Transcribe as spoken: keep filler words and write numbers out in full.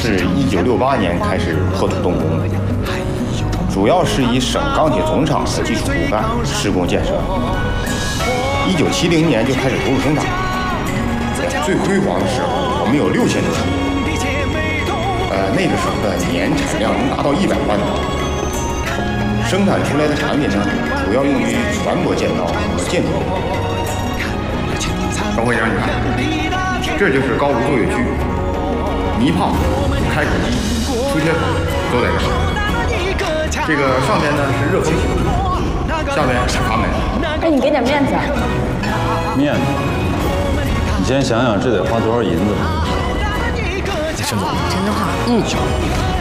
是一九六八年开始破土动工，主要是以省钢铁总厂的基础骨干施工建设。一九七零年就开始投入生产，最辉煌的时候，我们有六千多厂，呃，那个时候的年产量能达到一百万吨。生产出来的产品呢，主要用于船舶建造和建筑。张会长，你看，这就是高炉作业区，泥炮、开口机、出铁口都在这儿。这个上面呢是热风系统，下面是阀门。 哎，你给点面子啊！ 面子？你先想想这得花多少银子？ 沈总， 陈德华，嗯。